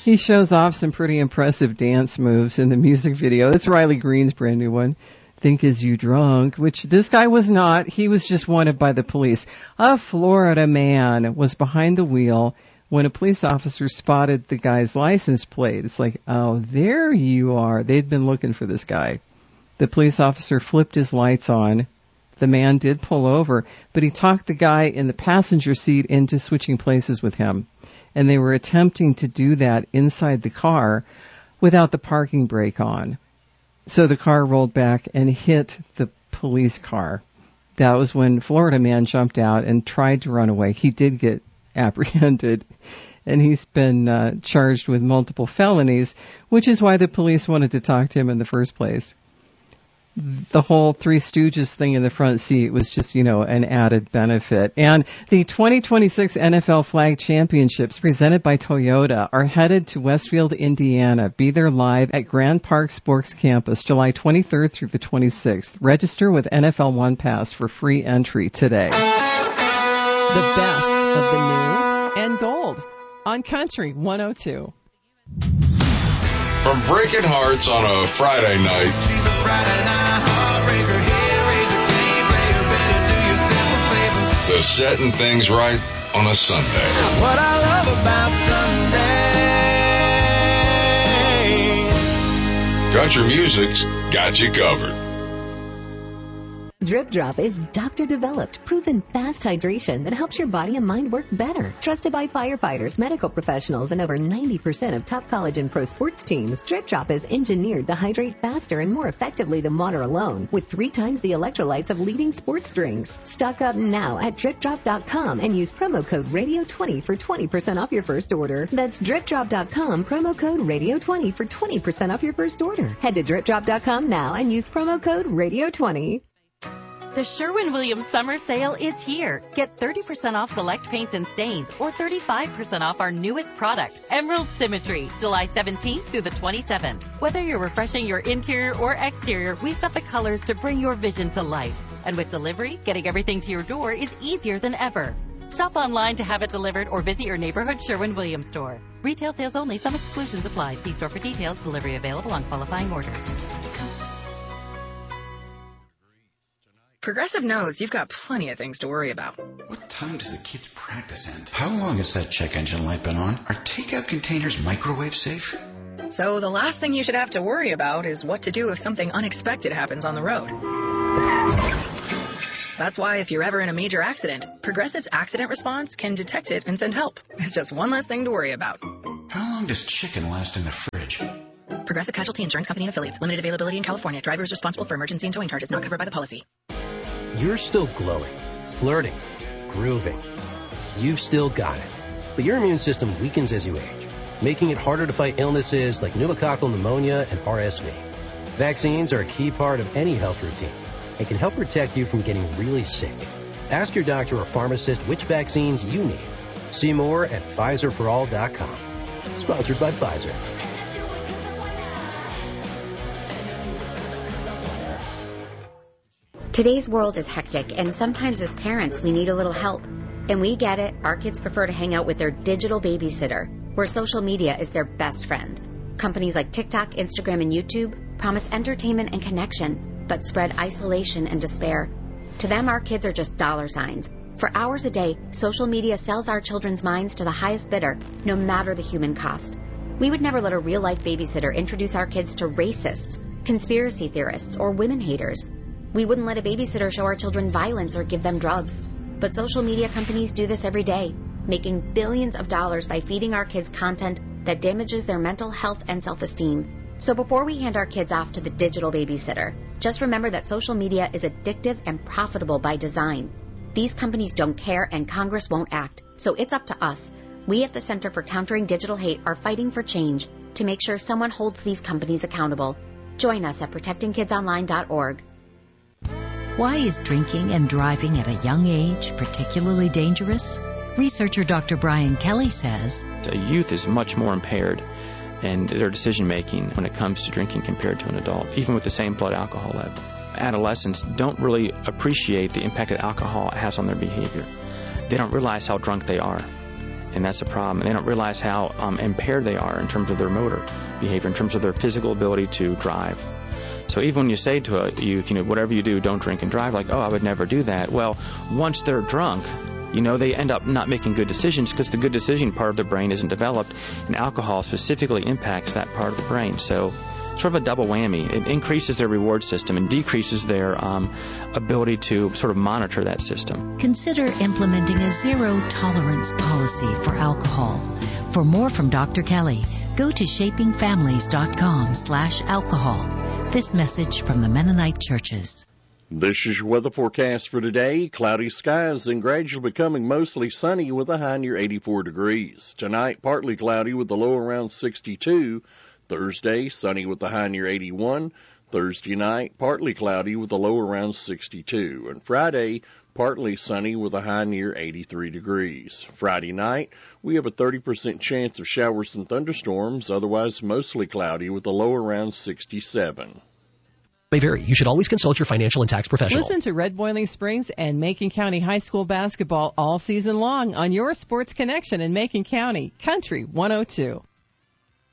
He shows off some pretty impressive dance moves in the music video. That's Riley Green's brand new one. Think Is You Drunk, which this guy was not. He was just wanted by the police. A Florida man was behind the wheel when a police officer spotted the guy's license plate. It's like, oh, there you are. They'd been looking for this guy. The police officer flipped his lights on. The man did pull over, but he talked the guy in the passenger seat into switching places with him. And they were attempting to do that inside the car without the parking brake on. So the car rolled back and hit the police car. That was when Florida man jumped out and tried to run away. He did get apprehended, and he's been charged with multiple felonies, which is why the police wanted to talk to him in the first place. The whole Three Stooges thing in the front seat was just, an added benefit. And the 2026 NFL Flag Championships presented by Toyota are headed to Westfield, Indiana. Be there live at Grand Park Sports Campus, July 23rd through the 26th. Register with NFL One Pass for free entry today. The best of the new and gold on Country 102. From breaking hearts on a Friday night. She's a Friday night heartbreaker. Here, raise a game breaker. Better do yourself a favor. The setting things right on a Sunday. What I love about Sunday. Country music's got you covered. Drip Drop is doctor-developed, proven fast hydration that helps your body and mind work better. Trusted by firefighters, medical professionals, and over 90% of top college and pro sports teams, Drip Drop is engineered to hydrate faster and more effectively than water alone, with 3 times the electrolytes of leading sports drinks. Stock up now at DripDrop.com and use promo code Radio20 for 20% off your first order. That's DripDrop.com, promo code Radio20 for 20% off your first order. Head to DripDrop.com now and use promo code Radio20. The Sherwin-Williams Summer Sale is here. Get 30% off select paints and stains or 35% off our newest product, Emerald Symmetry, July 17th through the 27th. Whether you're refreshing your interior or exterior, we set the colors to bring your vision to life. And with delivery, getting everything to your door is easier than ever. Shop online to have it delivered or visit your neighborhood Sherwin-Williams store. Retail sales only. Some exclusions apply. See store for details. Delivery available on qualifying orders. Progressive knows you've got plenty of things to worry about. What time does the kids' practice end? How long has that check engine light been on? Are takeout containers microwave safe? So the last thing you should have to worry about is what to do if something unexpected happens on the road. That's why if you're ever in a major accident, Progressive's accident response can detect it and send help. It's just one less thing to worry about. How long does chicken last in the fridge? Progressive Casualty Insurance Company and Affiliates. Limited availability in California. Driver is responsible for emergency and towing charges not covered by the policy. You're still glowing, flirting, grooving. You've still got it. But your immune system weakens as you age, making it harder to fight illnesses like pneumococcal pneumonia and RSV. Vaccines are a key part of any health routine and can help protect you from getting really sick. Ask your doctor or pharmacist which vaccines you need. See more at PfizerForAll.com. Sponsored by Pfizer. Today's world is hectic, and sometimes as parents, we need a little help. And we get it. Our kids prefer to hang out with their digital babysitter, where social media is their best friend. Companies like TikTok, Instagram, and YouTube promise entertainment and connection, but spread isolation and despair. To them, our kids are just dollar signs. For hours a day, social media sells our children's minds to the highest bidder, no matter the human cost. We would never let a real-life babysitter introduce our kids to racists, conspiracy theorists, or women haters. We wouldn't let a babysitter show our children violence or give them drugs. But social media companies do this every day, making billions of dollars by feeding our kids content that damages their mental health and self-esteem. So before we hand our kids off to the digital babysitter, just remember that social media is addictive and profitable by design. These companies don't care and Congress won't act, so it's up to us. We at the Center for Countering Digital Hate are fighting for change to make sure someone holds these companies accountable. Join us at protectingkidsonline.org. Why is drinking and driving at a young age particularly dangerous? Researcher Dr. Brian Kelly says, youth is much more impaired in their decision-making when it comes to drinking compared to an adult, even with the same blood alcohol level. Adolescents don't really appreciate the impact that alcohol has on their behavior. They don't realize how drunk they are. and that's a problem. And they don't realize how impaired they are in terms of their motor behavior, in terms of their physical ability to drive. So even when you say to a youth, whatever you do, don't drink and drive, like, oh, I would never do that. Well, once they're drunk, they end up not making good decisions because the good decision part of the brain isn't developed, and alcohol specifically impacts that part of the brain. So sort of a double whammy. It increases their reward system and decreases their ability to sort of monitor that system. Consider implementing a zero-tolerance policy for alcohol. For more from Dr. Kelly, go to shapingfamilies.com/alcohol. This message from the Mennonite churches. This is your weather forecast for today. Cloudy skies and gradually becoming mostly sunny with a high near 84 degrees. Tonight, partly cloudy with a low around 62. Thursday, sunny with a high near 81. Thursday night, partly cloudy with a low around 62. And Friday, partly sunny with a high near 83 degrees. Friday night, we have a 30% chance of showers and thunderstorms, otherwise mostly cloudy with a low around 67. May vary. You should always consult your financial and tax professional. Listen to Red Boiling Springs and Macon County High School basketball all season long on your Sports Connection in Macon County, Country 102.